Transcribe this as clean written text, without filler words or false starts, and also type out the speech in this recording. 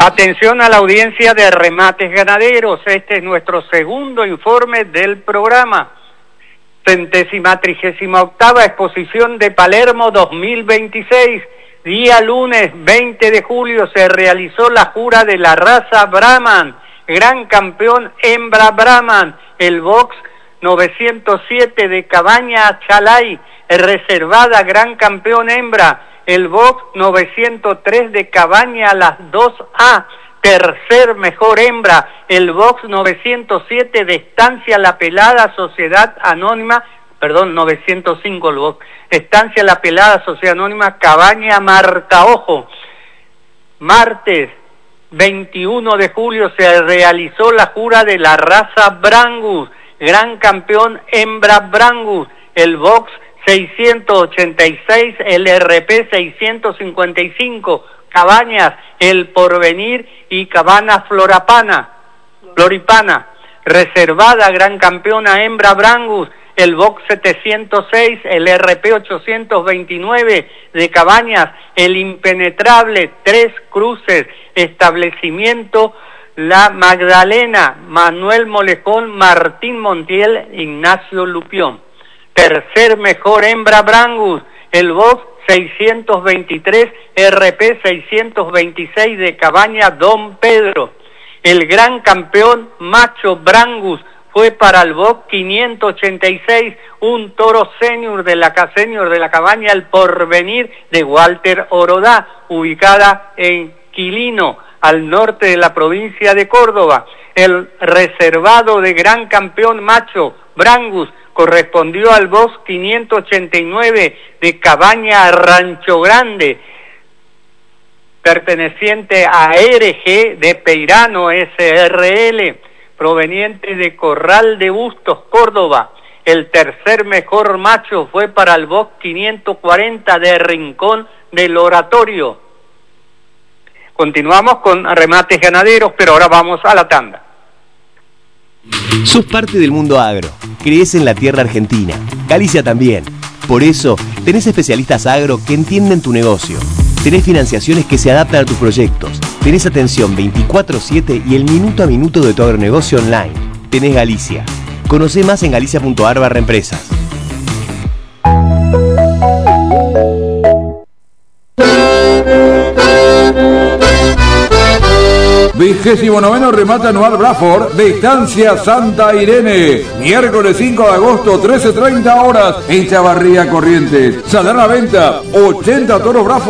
Atención a la audiencia de Remates Ganaderos, este es nuestro segundo informe del programa. 38ª Exposición de Palermo 2026, día lunes 20 de julio se realizó la jura de la raza Brahman, gran campeón hembra Brahman, el box 907 de Cabaña Chalay, reservada gran campeón hembra, el box 903 de Cabaña Las 2A, tercer mejor hembra, el box 907 de Estancia La Pelada Sociedad Anónima, 905 el box, Estancia La Pelada Sociedad Anónima Cabaña Marcaojo. Martes 21 de julio se realizó la jura de la raza Brangus, gran campeón hembra Brangus, el box 686, el RP 655, Cabañas, El Porvenir y Cabana Floripana, reservada gran campeona hembra Brangus, el box 706, el RP 829 de Cabañas, el Impenetrable, Tres Cruces, establecimiento La Magdalena, Manuel Molejón, Martín Montiel, Ignacio Lupión. Tercer mejor hembra Brangus, el box 623, RP 626 de Cabaña Don Pedro. El gran campeón macho Brangus fue para el box 586, un toro senior de la Cabaña El Porvenir de Walter Orodá, ubicada en Quilino, al norte de la provincia de Córdoba. El reservado de gran campeón macho Brangus correspondió al box 589 de Cabaña Rancho Grande, perteneciente a RG de Peirano SRL, proveniente de Corral de Bustos, Córdoba. El tercer mejor macho fue para el box 540 de Rincón del Oratorio. Continuamos con Remates Ganaderos, pero ahora vamos a la tanda. Sos parte del mundo agro, crees en la tierra argentina, Galicia también. Por eso, tenés especialistas agro que entienden tu negocio. Tenés financiaciones que se adaptan a tus proyectos. Tenés atención 24/7 y el minuto a minuto de tu agronegocio online. Tenés Galicia. Conocé más en galicia.ar/empresas. ¡29º remate anual Braford de Estancia Santa Irene! Miércoles 5 de agosto, 13:30 horas en Chavarría, Corrientes. Saldrán a la venta 80 toros Braford